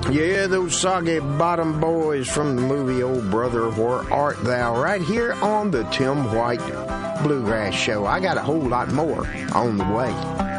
Yeah, those soggy bottom boys from the movie Old Brother, Where Art Thou? Right here on the Tim White Bluegrass Show. I got a whole lot more on the way.